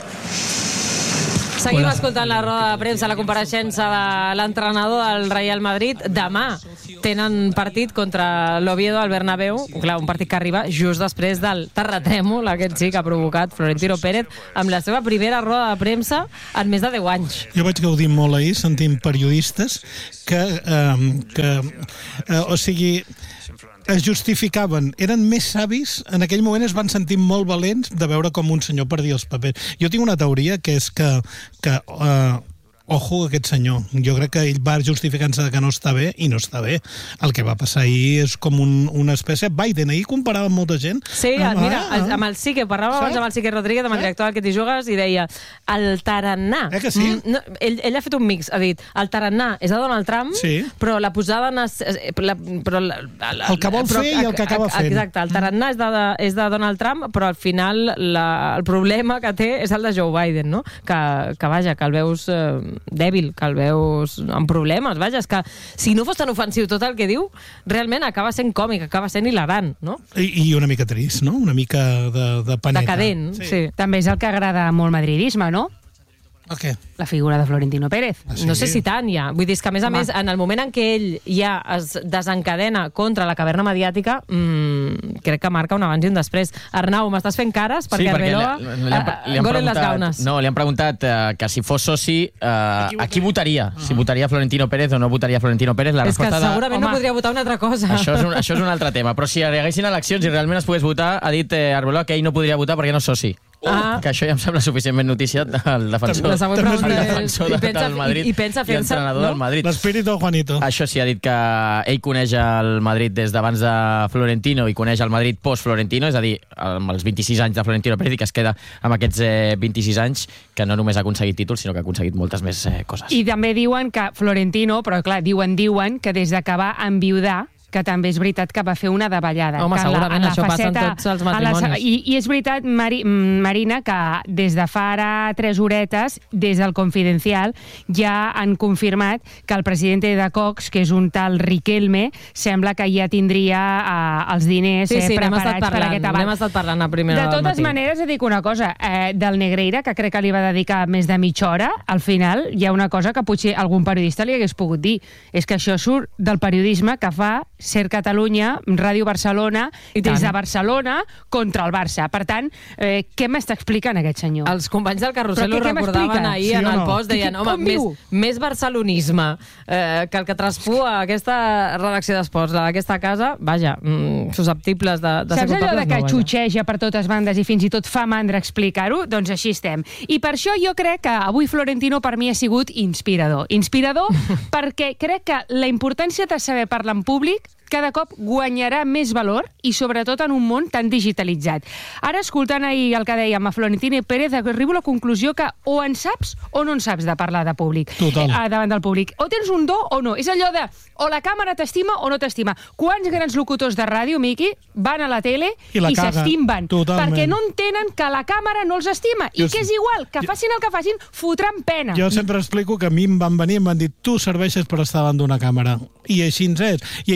Seguim escoltant la roda de premsa, la compareixença de l'entrenador del Real Madrid. Demà tenen partit contra l'Oviedo al Bernabéu. Clar, un partit que arriba just després del terratrèmol, aquest sí que ha provocat Florentino Pérez, amb la seva primera roda de premsa en més de deu anys. Jo vaig gaudir molt ahir sentint periodistes que, eh, que eh, o sigui, es justificaven, eren més savis, en aquell moment es van sentir molt valents de veure com un senyor perdia els papers. Jo tinc una teoria que és que, que uh, ojo aquest senyor, jo crec que ell va justificant-se que no està bé i no està bé. El que va passar ahir és com un, una espècie de Biden, ahir comparava amb molta gent. Sí, amb, mira, ah, el, amb el Sique, parlàvem abans amb el Sique Rodríguez, amb el director del Que t'hi jugues, i deia, el tarannà... Eh que sí? Mm, no, ell, ell ha fet un mix, ha dit, el tarannà és de Donald Trump, sí, però la posada... En es, la, però la, la, el que vol però, fer i el que acaba fent. Exacte, el tarannà és de, és de Donald Trump, però al final la, el problema que té és el de Joe Biden, no? Que, que vaja, que el veus eh, dèbil, que el veus amb problemes, vaja, és que si no fos tan ofensiu tot el que diu, realment acaba sent còmic, acaba sent hilarant, no? I, i una mica trist, no? Una mica de, de paneta. Decadent, sí. sí. També és el que agrada molt madridisme, no? El què? La figura de Florentino Pérez. Ah, sí? No sé si tant ja. Vull dir, que a més a Home. més, en el moment en què ell ja es desencadena contra la caverna mediàtica, mmm, crec que marca un abans i un després. Arnau, m'estàs fent cares? Perquè, sí, perquè Arbeloa li, li, li, li han golen les preguntat, gaunes. no, li han preguntat uh, que si fos soci, uh, a qui votaria? Uh -huh. Si votaria Florentino Pérez o no votaria Florentino Pérez. La és que segurament de... no podria votar una altra cosa. Això és un, això és un altre tema. Però si hi haguessin eleccions i realment es pogués votar, ha dit eh, Arbeloa que ell no podria votar perquè no és soci. Ah. Que això ja em sembla suficientment notícia del defensor, la següent pregunta el defensor de, pensa, del Madrid i, i, pensa i entrenador no? del Madrid. L'espírit del Juanito. Això sí, ha dit que ell coneix el Madrid des d'abans de Florentino i coneix el Madrid post-Florentino, és a dir, amb els vint-i-sis anys de Florentino Pérez, i que es queda amb aquests eh, vint-i-sis anys que no només ha aconseguit títols, sinó que ha aconseguit moltes més eh, coses. I també diuen que Florentino, però clar, diuen, diuen que des de que va enviudar, que també és veritat que va fer una davallada. Home, que segurament, la, la això faceta, passa en tots els matrimonis. La, i, I és veritat, Mari, Marina, que des de fa ara tres horetes, des del Confidencial, ja han confirmat que el president de Cox, que és un tal Riquelme, sembla que ja tindria eh, els diners sí, sí, eh, preparats parlant, per aquest aval. N'hem estat parlant a primera De totes matí. maneres, et dic una cosa, eh, del Negreira, que crec que li va dedicar més de mitja hora, al final hi ha una cosa que potser algun periodista li hagués pogut dir, és que això surt del periodisme que fa Ser Catalunya, Ràdio Barcelona, des de Barcelona contra el Barça. Per tant, eh, què m'està explicant aquest senyor? Els companys del Carrusel ho què, què recordaven ahir sí en el no? post, deien, home, més, més barcelonisme eh, que el que traspua aquesta redacció d'esports, la d'aquesta casa, vaja, mm, susceptibles de, de ser culpables. Saps allò de que no, xutxeja per totes bandes i fins i tot fa mandra explicar-ho? Doncs així estem. I per això jo crec que avui Florentino per mi ha sigut inspirador. Inspirador perquè crec que la importància de saber parlar en públic cada cop guanyarà més valor i sobretot en un món tan digitalitzat. Ara, escoltant ahir el que dèiem a Florentino Pérez, arribo a la conclusió que o en saps o no en saps de parlar de públic. Total. Eh, davant del públic. O tens un do o no. És allò de o la càmera t'estima o no t'estima. Quants grans locutors de ràdio, Miqui, van a la tele i, i s'estimben? Totalment. Perquè no entenen que la càmera no els estima i jo, que és igual, que facin el que facin, fotran pena. Jo sempre explico que a mi em van venir i em van dir tu serveixes per estar davant d'una càmera. I així és. I ahir estava veient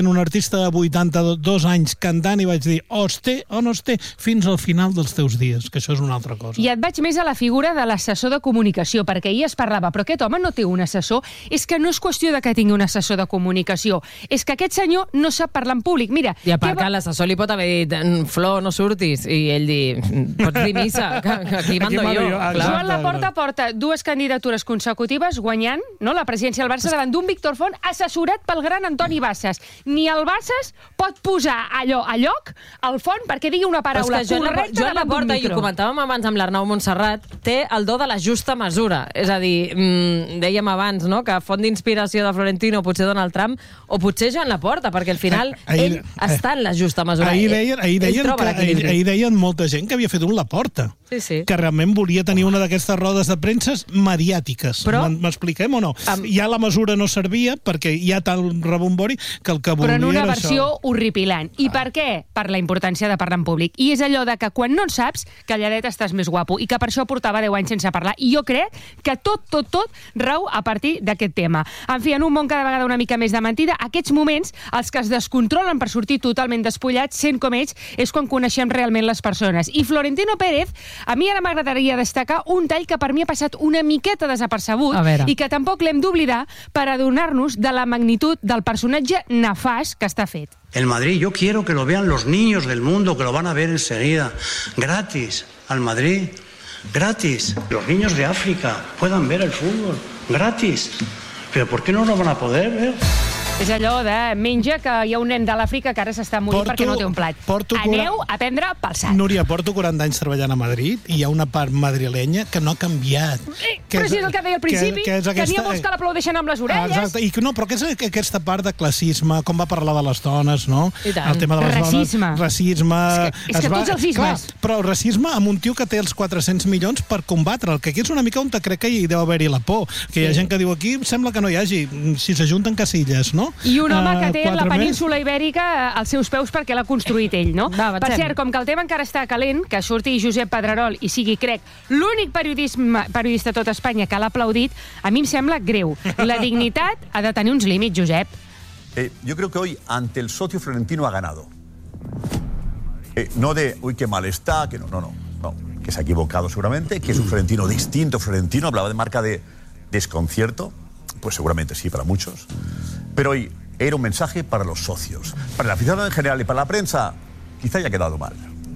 veient un artista de vuitanta-dos anys cantant i vaig dir, o es té o no es té, fins al final dels teus dies, que això és una altra cosa. I et vaig més a la figura de l'assessor de comunicació, perquè ahir es parlava, però aquest home no té un assessor. És que no és qüestió de que tingui un assessor de comunicació, és que aquest senyor no sap parlar en públic. Mira, I a part va... que l'assessor li pot haver dit, Flor, no surtis, i ell dir, pots dir missa, que, que aquí mando Aquí mando jo. jo. Ah, Clar. Joan Laporta porta dues candidatures consecutives guanyant, no, la presidència del Barça davant d'un Víctor Font assessorat pel gran Antoni Bassas. Ni el Bassas pot posar allò a lloc al Font perquè digui una paraula Però és que Joan, correcta Joan davant d'un Laporta, i ho micro. comentàvem abans amb l'Arnau Montserrat, té el do de la justa mesura. És a dir, mmm, dèiem abans, no?, que font d'inspiració de Florentino potser Donald Trump o potser Joan Laporta, perquè al final Ahir- ell està en la justa mesura. Ahir deien, ahir, Ell deien troba que, ahir, l'equilibri. ahir deien molta gent que havia fet un Laporta. Sí, sí. Que realment volia tenir una d'aquestes rodes de premses mediàtiques. Però- M'expliquem o no? Am- Ja la mesura no servia perquè hi ha tal rebombori que el que volia Però en una era versió això. horripilant. I per què? Per la importància de parlar en públic. I és allò de que quan no en saps, calladet estàs més guapo, i que per això portava deu anys sense parlar. I jo crec que tot, tot, tot rau a partir d'aquest tema. En fi, en un món cada vegada una mica més de mentida, aquests moments, els que es descontrolen per sortir totalment despullats, sent com ells, és quan coneixem realment les persones. I Florentino Pérez, a mi ara m'agradaria destacar un tall que per mi ha passat una miqueta desapercebut A veure. i que tampoc l'hem d'oblidar per adonar-nos de la magnitud del personatge nefast que està fet. El Madrid, yo quiero que lo vean los niños del mundo, que lo van a ver enseguida. Gratis, al Madrid. Gratis. Los niños de África puedan ver el fútbol. Gratis. Pero ¿por qué no lo van a poder ver? És allò de menja que hi ha un nen de l'Àfrica que ara s'està morint Porto- perquè no té un plat. porto Aneu cura- a prendre pel sac. Núria, porto quaranta anys treballant a Madrid i hi ha una part madrilenya que no ha canviat. Eh, però si és el que deia al principi, que, és que n'hi ha aquesta- molts que l'aplaudeixen amb les orelles. Exacte, i que no, però que és aquesta part de classisme, com va parlar de les dones, no? I tant. El tema de les Racisme. dones, racisme... És que- és que es tots els ismes. Clar, però el racisme amb un tio que té els quatre-cents milions per combatre'l, que aquí és una mica on crec que hi deu haver-hi la por, que hi ha gent que diu aquí sembla que no hi hagi, si s'ajunten casilles, no? I un home que Eh, té la quatre península ibèrica als seus peus perquè l'ha construït ell, no? Va, per avancem. cert, com que el tema encara està calent, que surti Josep Pedrerol i sigui, crec, l'únic periodisme, periodista a tot Espanya que l'ha aplaudit, a mi em sembla greu. La dignitat ha de tenir uns límits, Josep. Eh, yo creo que hoy, ante el socio Florentino, ha ganado. Eh, no de, uy, qué mal está, que no, no, no, no, que se ha equivocado seguramente, que es un Florentino distinto. Florentino hablaba de marca de desconcierto, pues seguramente sí, para muchos. Pero hoy era un mensaje para los socios. Para el aficionado en general y para la prensa, quizá haya quedado mal.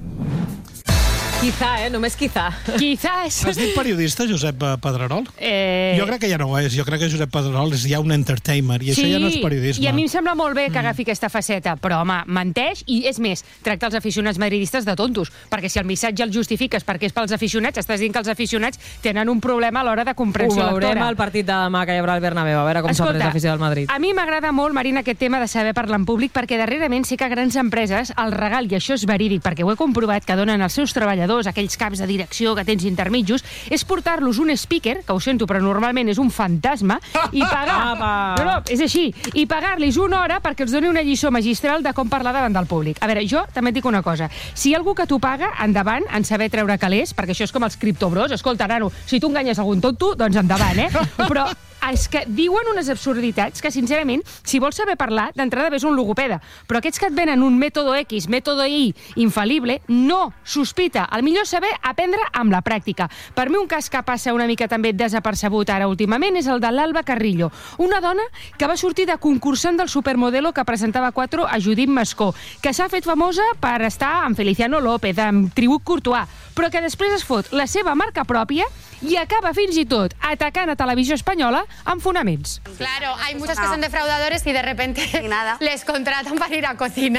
Quizá, eh? Només quizá. Quizás. Has dit periodista, Josep Pedrerol? Eh... Jo crec que ja no ho és. Jo crec que Josep Pedrerol és ja un entertainer, i Sí, això ja no és periodisme. i a mi em sembla molt bé que agafi aquesta faceta, però, home, menteix, i és més, tracta els aficionats madridistes de tontos, perquè si el missatge el justifiques perquè és pels aficionats, estàs dient que els aficionats tenen un problema a l'hora de Ho comprensió veurem lectora. al partit de demà que hi haurà al Bernabéu, a veure com s'ha pres l'afició del Madrid. A mi m'agrada molt, Marina, aquest tema de saber parlar en públic, perquè darrerament sé que grans empreses, el regal, i això és verídic, perquè ho he comprovat, que donen als seus treballadors, aquells caps de direcció que tens intermitjos, és portar-los un speaker, que ho sento, però normalment és un fantasma, i pagar... No, no, és així. I pagar-los una hora perquè els doni una lliçó magistral de com parlar davant del públic. A veure, jo també et dic una cosa. Si hi ha algú que t'ho paga, endavant, en saber treure calés, perquè això és com els criptobros. Escolta, nano, si tu enganyes algun tonto, doncs endavant, eh? Però és que diuen unes absurditats que, sincerament, si vols saber parlar, d'entrada ves un logopeda. Però aquests que et venen un mètode X, mètode Y, infal·lible, no, sospita. El millor saber aprendre amb la pràctica. Per mi un cas que passa una mica també desapercebut ara últimament és el de l'Alba Carrillo, una dona que va sortir de concursant del Supermodelo que presentava quatre a Judit Mascó, que s'ha fet famosa per estar amb Feliciano López, amb Tribut Courtois, però que després es fot la seva marca pròpia i acaba fins i tot atacant a Televisió Espanyola amb fonaments. Claro, hay muchos que son defraudadores y de repente les contratan para ir a cocinar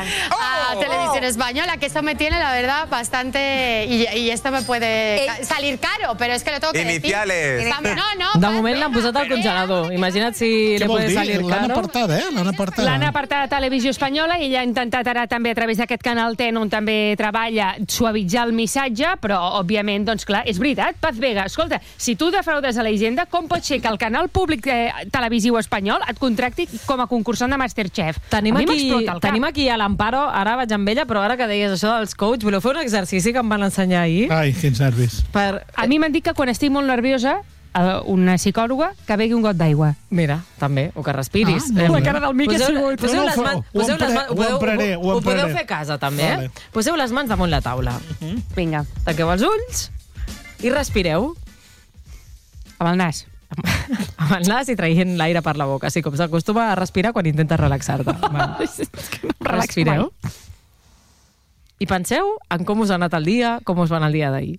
a Televisión Española, que eso me tiene, la verdad, bastante... Y, y esto me puede ca- salir caro, pero es que lo tengo que Iniciales. decir. Vamos, No, no, De moment l'han posat al congelador. Imagina't si Què le vol puede dir? salir L'han caro. apartat, eh? L'han apartat. L'han apartat a Televisió Espanyola i ella ha intentat ara també a través d'aquest canal TEN, on també treballa, suavitzar el missatge, però, òbviament, doncs clar, és veritat, Paz Vega, escolta, si tu defraudes a la Hisenda, com pot ser que el canal públic eh, televisiu espanyol et contracti com a concursant de Masterchef? Tenim a mi aquí, m'explota el cap. tenim aquí a l'Amparo, ara vaig amb ella, però ara que deies això dels coach, voleu fer un exercici que em van ensenyar ahir? Ai, quins nervis. Per... A mi m'han dit que quan estic molt nerviosa a una psicòloga que begui un got d'aigua. Mira, també, o que respiris. Ah, la cara del Miqui ha sigut. Poseu les mans, poseu les mans, ho podeu, empraré, ho ho podeu empraré. fer a casa, també, Vale. eh? Poseu les mans damunt la taula. Vinga. Tanqueu els ulls i respireu. Amb el nas. Amb el nas i traient l'aire per la boca, així com s'acostuma a respirar quan intentes relaxar-te. Respireu. I penseu en com us ha anat el dia, com us va anar el dia d'ahir.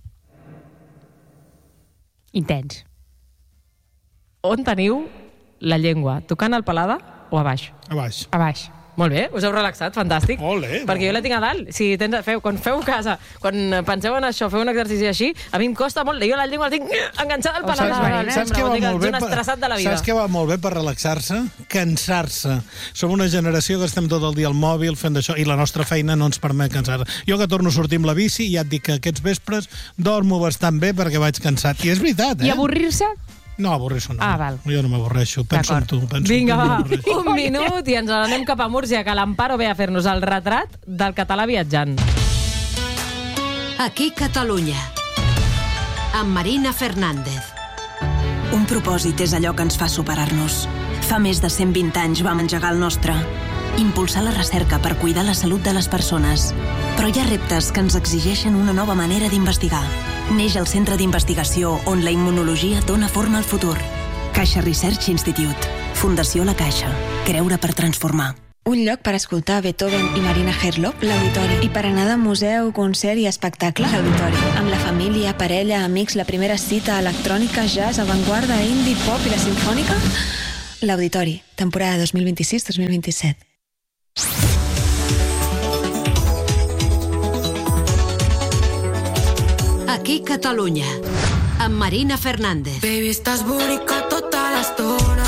Intens. On teniu la llengua? Tocant el paladar o a baix? A baix. A baix. Molt bé, us heu relaxat, fantàstic. Olé, perquè jo la tinc a dalt. Si tens, feu, quan feu casa, quan penseu en això, feu un exercici així, a mi em costa molt. Jo la llengua la tinc enganxada al paladar. Saps què va molt bé? Un estressat de la vida. Saps què va molt bé per relaxar-se? Cansar-se. Som una generació que estem tot el dia al mòbil fent d'això i la nostra feina no ens permet cansar-se. Jo que torno a sortir amb la bici ja et dic que aquests vespres dormo bastant bé perquè vaig cansat. I és veritat, eh? I avorrir-se? No, avorrir-se no. Ah, val. Jo no m'avorreixo. Penso en tu. Penso Vinga, en tu, va, no m'avorreixo. un minut i ens anem cap a Múrcia, que l'Amparo ve a fer-nos el retrat del català viatjant. Aquí Catalunya. Amb Marina Fernández. Un propòsit és allò que ens fa superar-nos. Fa més de cent vint anys vam engegar el nostre. Impulsar la recerca per cuidar la salut de les persones. Però hi ha reptes que ens exigeixen una nova manera d'investigar. Neix el centre d'investigació on la immunologia dona forma al futur. Caixa Research Institute. Fundació La Caixa. Creure per transformar. Un lloc per escoltar Beethoven i Marina Herlop, l'Auditori. I per anar de museu, concert i espectacle, l'Auditori. Amb la família, parella, amics, la primera cita, electrònica, jazz, avantguarda, indie, pop i la simfònica, l'Auditori. Temporada dos mil vint-i-sis dos mil vint-i-set. Aquí Catalunya, amb Marina Fernández. Baby, estás bonica tota l'estona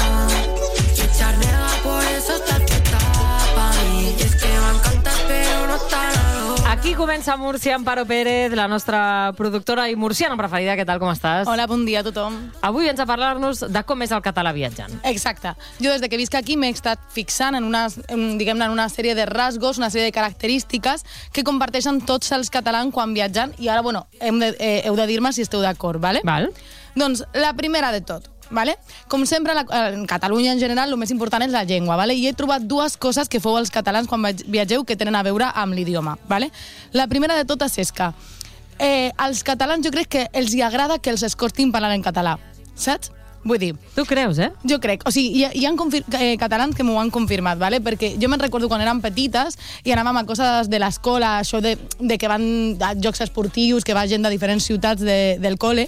i xarnega por eso estás feta pa mi. Y es que m'encanta però no tan adora. Aquí comença Múrcia, Amparo Pérez, la nostra productora i murciana preferida. Què tal, com estàs? Hola, bon dia a tothom. Avui vens a parlar-nos de com és el català viatjant. Exacte. Jo des de que visc aquí m'he estat fixant en una, en, diguem-ne, en una sèrie de rasgos, una sèrie de característiques que comparteixen tots els catalans quan viatgen i ara, bueno, hem de, eh, heu de dir-me si esteu d'acord, ¿vale? Val. Doncs la primera de tot, ¿vale? Com sempre, la, en Catalunya en general, el més important és la llengua, ¿vale? I he trobat dues coses que feu els catalans quan viatgeu que tenen a veure amb l'idioma, ¿vale? La primera de totes és que eh, als catalans jo crec que els hi agrada que els escoltin parlar en català, saps? Vull dir... Tu creus, eh? Jo crec. O sigui, hi ha, hi ha confir eh, catalans que m'ho han confirmat, ¿vale? Perquè jo me'n recordo quan érem petites i anàvem a coses de l'escola, això de, de que van a jocs esportius, que va gent de diferents ciutats de, del col·le,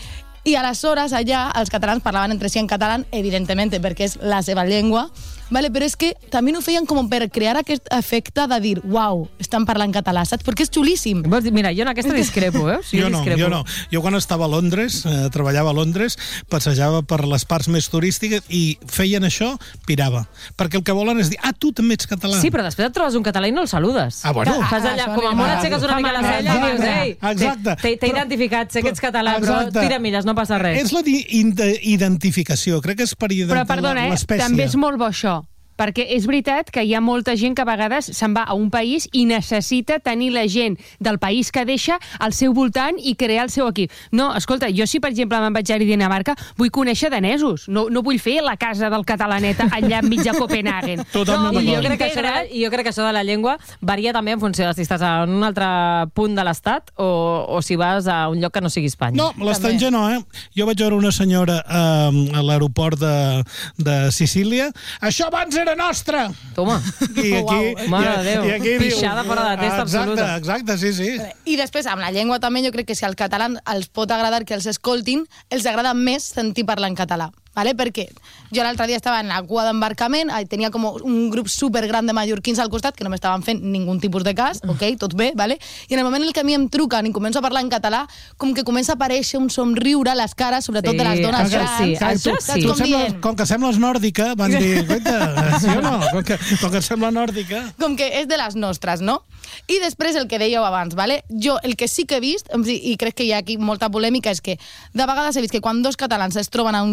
i aleshores allà els catalans parlaven entre si en català, evidentment, perquè és la seva llengua, vale? Però és que també ho feien com per crear aquest efecte de dir, uau, estan parlant català, saps? Perquè és xulíssim. Vols dir, mira, jo en aquesta discrepo, eh? O sigui, jo no, discrepo. jo no. Jo quan estava a Londres, eh, treballava a Londres, passejava per les parts més turístiques i feien això, pirava. Perquè el que volen és dir, ah, tu també ets català. Sí, però després et trobes un català i no el saludes. Ah, bueno. Fas allà, com a món aixeques una mica la cella i dius, ei, exacte. t'he identificat, sé que ets català, però tira milles, no passa res. És la identificació, crec que és per identificar Però perdona, eh? l'espècie. També és molt bo això. Perquè és veritat que hi ha molta gent que a vegades se'n va a un país i necessita tenir la gent del país que deixa al seu voltant i crear el seu equip. No, escolta, jo si per exemple me'n vaig a Dinamarca vull conèixer danesos, no, no vull fer la casa del catalaneta allà enmig de Copenhagen. No, i jo crec, que això, i jo crec que això de la llengua varia també en funció de si estàs en un altre punt de l'estat o, o si vas a un lloc que no sigui Espanya. No, l'estranger no, eh? Jo vaig veure una senyora eh, a l'aeroport de, de Sicília. Això abans era nostra! Toma. I aquí, oh, wow. Mare de Déu, i aquí pixada diu, fora de test absoluta. Exacte, sí, sí. I després, amb la llengua també, jo crec que si al català els pot agradar que els escoltin, els agrada més sentir parlar en català. ¿Vale? Perquè jo l'altre dia estava en la cua d'embarcament, tenia com un grup supergran de mallorquins al costat que no m'estaven fent ningun tipus de cas, ok, tot bé, ¿vale? I en el moment en què a mi em truquen i començo a parlar en català, com que comença a aparèixer un somriure a les cares, sobretot sí, de les dones això grans. sí, això saps? sí. Com, sembles, com que sembles nòrdica, van dir, guaita, sí o no? Com que, com que sembla nòrdica. Com que és de les nostres, no? I després el que dèieu abans, ¿vale? Jo el que sí que he vist, i crec que hi ha aquí molta polèmica, és que de vegades he vist que quan dos catalans es troben a un lloc a l'estranger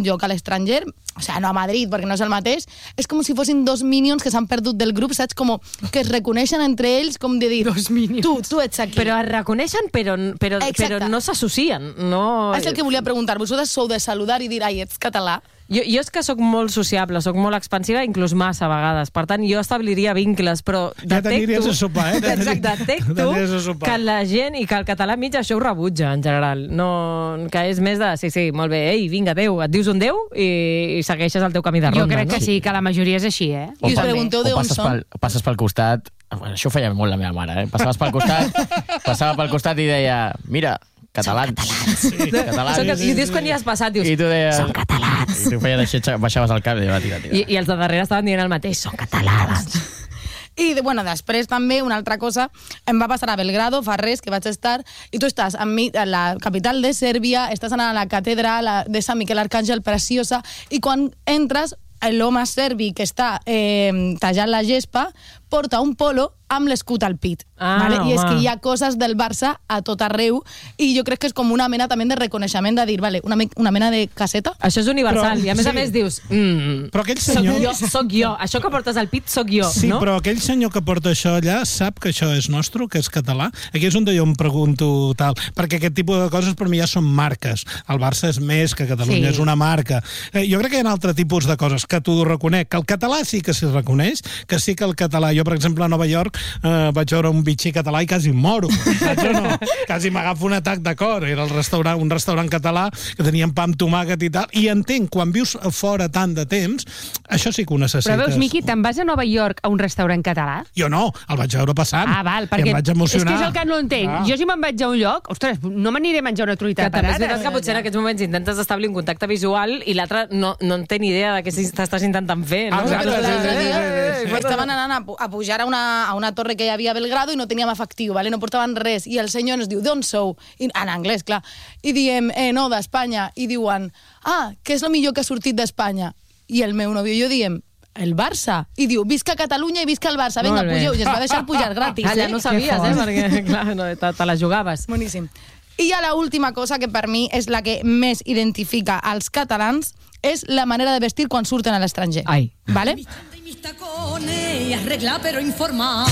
l'estranger, o sigui, no a Madrid, perquè no és el mateix, és com si fossin dos minions que s'han perdut del grup, saps? Com que es reconeixen entre ells, com de dir... Dos minions. Tu, tu ets aquí. Però es reconeixen, però, però, però no s'associen. No... És el que volia preguntar. Vosaltres sou de saludar i dir, ai, ets català? Jo, jo és que sóc molt sociable, sóc molt expansiva, inclús massa a vegades. Per tant, jo establiria vincles, però ja t'aniries a sopar, eh? Exacte, detecto que la gent i que el català mig això ho rebutja, en general. No, que és més de, sí, sí, molt bé, ei, vinga, Déu, et dius un Déu i, i segueixes el teu camí de ronda. Jo crec no? que sí, que la majoria és així, eh? I us pregunteu d'on són? Pel, passes pel costat... Bueno, això ho feia molt la meva mare, eh? Passaves pel costat, passava pel costat i deia, mira, catalans. Sí. catalans. Són, I dius quan hi has passat, dius, I tu deies, són catalans. I tu feia d'així, baixaves el cap i va, tira, tira. I, I els de darrere estaven dient el mateix, són catalans. I, bueno, després també una altra cosa, em va passar a Belgrado, fa res que vaig estar, i tu estàs a, mi, a la capital de Sèrbia, estàs anant a la catedral de Sant Miquel Arcàngel, preciosa, i quan entres, l'home serbi que està eh, tallant la gespa porta un polo amb l'escut al pit. Ah, vale? I és home. que hi ha coses del Barça a tot arreu i jo crec que és com una mena també de reconeixement de dir, vale, una, me una mena de caseta. Això és universal. Però, I a més sí. a més dius, mm, però aquell senyor... soc jo, soc jo. Això que portes al pit soc jo. Sí, no? però aquell senyor que porta això allà sap que això és nostre, que és català? Aquí és on jo em pregunto tal, perquè aquest tipus de coses per mi ja són marques. El Barça és més que Catalunya, Sí. és una marca. Eh, jo crec que hi ha altre tipus de coses que t'ho reconec. Que el català sí que s'hi reconeix, que sí que el català... Jo, per exemple, a Nova York eh, vaig veure un bitxí català i quasi moro. Saps o no? Quasi m'agafo un atac de cor. Era el restaurant, un restaurant català que tenien pa amb tomàquet i tal. I entenc, quan vius a fora tant de temps, això sí que ho necessites. Però veus, Miqui, te'n vas a Nova York a un restaurant català? Jo no, el vaig veure passant. Ah, val, I perquè em vaig emocionar. és que és el que no entenc. Ah. Jo si me'n vaig a un lloc, ostres, no m'aniré a menjar una truita Que de també és patates. veritat que potser en aquests moments intentes establir un contacte visual i l'altre no, no en té ni idea de què t'estàs intentant fer. No? Exacte, Però sí, l'altre sí, dia sí, sí, sí. estaven anant a, pu- a pujar a una, a una torre que hi havia a Belgrado i no teníem efectiu, vale? No portaven res. I el senyor ens diu, d'on sou? I, en anglès, clar. I diem, eh, no, d'Espanya. I diuen, ah, què és el millor que ha sortit d'Espanya? I el meu nòvio i jo diem, el Barça. I diu, visca Catalunya i visca el Barça. Vinga, Molt bé. pugeu. I ens va deixar pujar gratis. Allà eh? no sabies, eh? Perquè, clar, no, te, te la jugaves. Boníssim. I ja l'última cosa que per mi és la que més identifica als catalans és la manera de vestir quan surten a l'estranger. Ai. Vale? Mis tacones y arregla pero informa.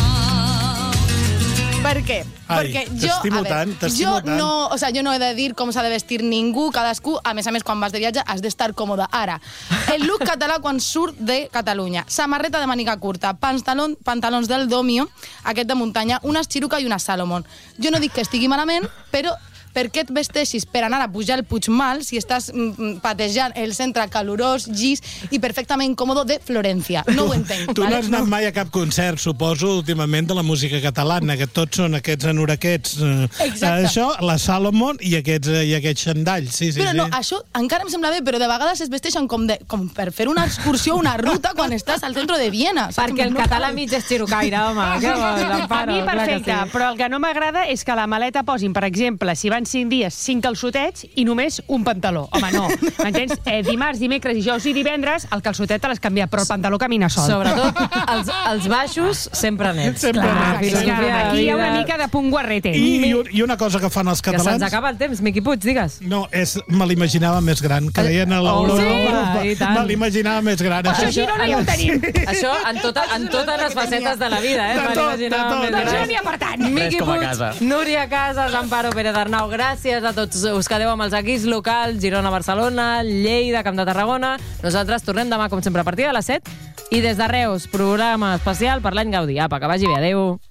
Per què? Ai, Perquè jo, t'estimo a veure, tant, t'estimo jo tant. no, o sea, jo no he de dir com s'ha de vestir ningú, cadascú, a més a més, quan vas de viatge has d'estar còmode. Ara, el look català quan surt de Catalunya. Samarreta de màniga curta, pantalon, pantalons del Domio, aquest de muntanya, una xiruca i una Salomon. Jo no dic que estigui malament, però per què et vesteixis per anar a pujar el Puigmal si estàs mm, patejant el centre calorós, gis i perfectament còmodo de Florència? No ho entenc. Tu no vale? has anat mai a cap concert, suposo, últimament, de la música catalana, que tots són aquests anoraquets. Eh, Exacte. això, la Salomon i aquests, eh, i aquests xandalls. Sí, sí, Però no, sí. això encara em sembla bé, però de vegades es vesteixen com, de, com per fer una excursió, una ruta, quan estàs al centre de Viena. saps? Perquè el No català cal. mig és xirucaire, home. Què vols, A Amparo? mi Clar que perfecte, sí. però el que no m'agrada és que a la maleta posin, per exemple, si van cinc dies, cinc calçotets i només un pantaló. Home, no. M'entens? Eh, dimarts, dimecres, dijous i divendres, el calçotet te l'has canviat, però el pantaló camina sol. Sobretot els, els baixos sempre nets. Sempre Clar, nets, És que filosofia de aquí hi ha una vida. mica de punt guarrete. I, i, I una cosa que fan els Que se'ns catalans... acaba el temps, Miqui Puig, digues. No, és, me l'imaginava més gran, que deien a l'Euro. Oh, sí? I tant. Me l'imaginava més gran. Això sí, no, no ja ho tenim. Això en, tota, en totes les facetes de la vida, eh? De Me tot, l'imaginava de tot. més Doncs gran. no n'hi ha per tant. Miqui Res com a Puig, casa. Núria Casas, Amparo Pérez Arnau, gràcies a tots. Us quedeu amb els equips locals, Girona, Barcelona, Lleida, Camp de Tarragona. Nosaltres tornem demà, com sempre, a partir de les set. I des de Reus, programa especial per l'any Gaudí. Apa, que vagi bé. Adéu.